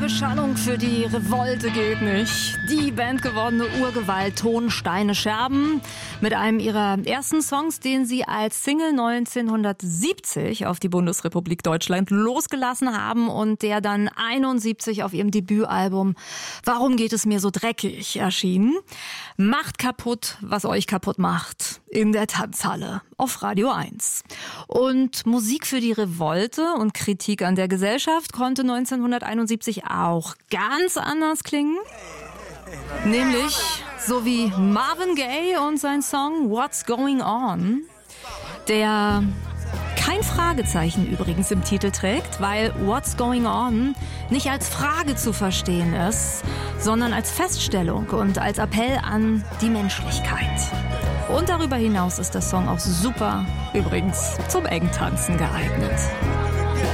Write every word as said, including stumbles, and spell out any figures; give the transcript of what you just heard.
Beschallung für die Revolte geht nicht. Die bandgewordene Urgewalt Tonsteine Scherben mit einem ihrer ersten Songs, den sie als Single neunzehnhundertsiebzig auf die Bundesrepublik Deutschland losgelassen haben und der dann einundsiebzig auf ihrem Debütalbum Warum geht es mir so dreckig erschien. Macht kaputt, was euch kaputt macht. In der Tanzhalle auf Radio eins. Und Musik für die Revolte und Kritik an der Gesellschaft konnte neunzehnhunderteinundsiebzig auch ganz anders klingen. Nämlich so wie Marvin Gaye und sein Song What's Going On, der kein Fragezeichen übrigens im Titel trägt, weil What's Going On nicht als Frage zu verstehen ist, sondern als Feststellung und als Appell an die Menschlichkeit. Und darüber hinaus ist der Song auch super, übrigens zum Engtanzen geeignet.